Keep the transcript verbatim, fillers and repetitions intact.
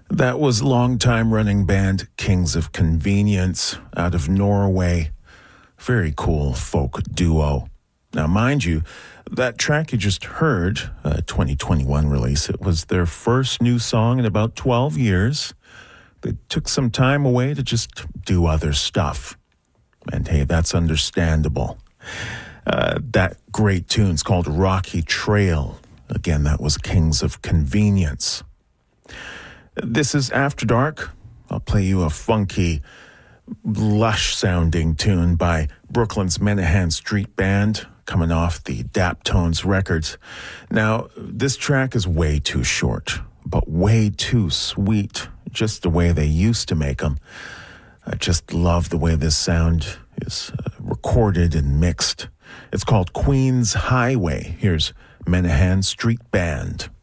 That was long-time running band Kings of Convenience out of Norway. Very cool folk duo. Now, mind you, that track you just heard, a twenty twenty-one release, it was their first new song in about twelve years. They took some time away to just do other stuff. And hey, that's understandable. Uh, that great tune's called Rocky Trail. Again, that was Kings of Convenience. This is After Dark. I'll play you a funky, lush-sounding tune by Brooklyn's Menahan Street Band, coming off the Daptones records. Now, this track is way too short, but way too sweet, just the way they used to make them. I just love the way this sound is uh, recorded and mixed. It's called Queen's Highway. Here's Menahan Street Band.